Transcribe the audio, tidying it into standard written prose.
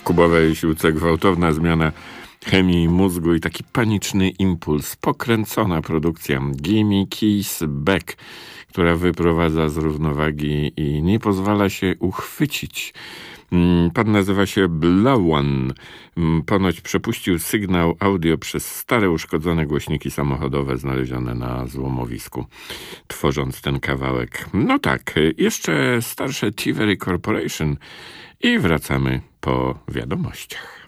kubowej siłce, gwałtowna zmiana chemii mózgu i taki paniczny impuls, pokręcona produkcja Gimme Keys Back, która wyprowadza z równowagi i nie pozwala się uchwycić. Pan nazywa się Blawan. Ponoć przepuścił sygnał audio przez stare, uszkodzone głośniki samochodowe znalezione na złomowisku, tworząc ten kawałek. No tak, jeszcze starsze Thievery Corporation i wracamy po wiadomościach.